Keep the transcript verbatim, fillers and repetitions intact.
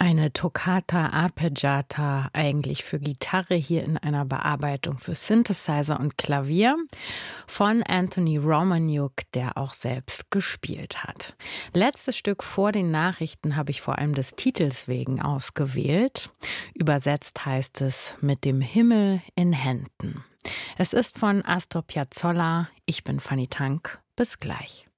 Eine Toccata Arpeggiata eigentlich für Gitarre hier in einer Bearbeitung für Synthesizer und Klavier von Anthony Romaniuk, der auch selbst gespielt hat. Letztes Stück vor den Nachrichten habe ich vor allem des Titels wegen ausgewählt. Übersetzt heißt es „Mit dem Himmel in Händen". Es ist von Astor Piazzolla. Ich bin Fanny Tank. Bis gleich.